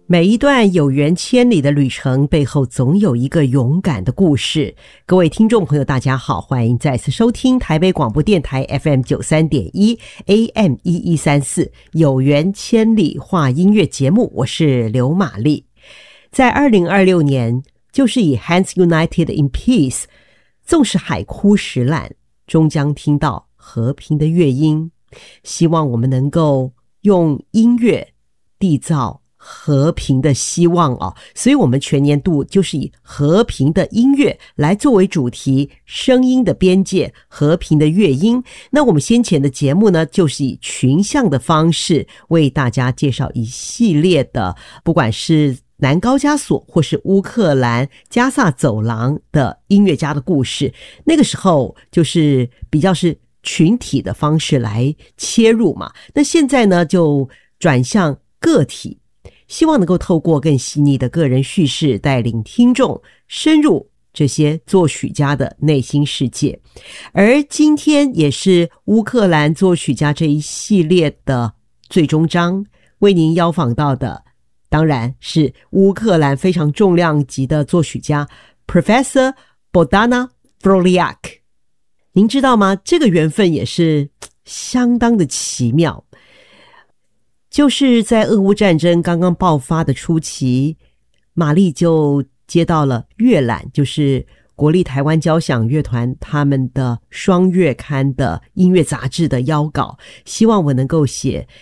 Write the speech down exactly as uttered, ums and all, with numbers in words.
每一段有缘千里的旅程背后总有一个勇敢的故事。各位听众朋友大家好，欢迎再次收听台北广播电台 F M 九十三点一 A M 一一三四有缘千里话音乐节目，我是刘玛丽。在二零二六年，就是以 Hands United in Peace， 纵使海枯石烂，终将听到和平的乐音。希望我们能够用音乐缔造和平的希望哦，所以我们全年度就是以和平的音乐来作为主题，声音的边界，和平的乐音。那我们先前的节目呢，就是以群像的方式为大家介绍一系列的，不管是南高加索或是乌克兰加萨走廊的音乐家的故事。那个时候就是比较是群体的方式来切入嘛，那现在呢就转向个体，希望能够透过更细腻的个人叙事，带领听众深入这些作曲家的内心世界。而今天也是乌克兰作曲家这一系列的最终章，为您邀访到的当然是乌克兰非常重量级的作曲家 Professor Bogdana Frolyak。 您知道吗？这个缘分也是相当的奇妙。就是在俄乌战争刚刚爆发的初期，玛丽就接到了乐览，就是国立台湾交响乐团他们的双月刊的音乐杂志的邀稿，希望我能够写